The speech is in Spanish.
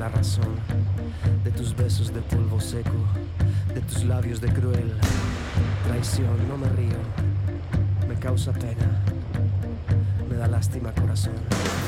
razón, de tus besos de polvo seco, de tus labios de cruel traición. No me río, me causa pena, me da lástima corazón.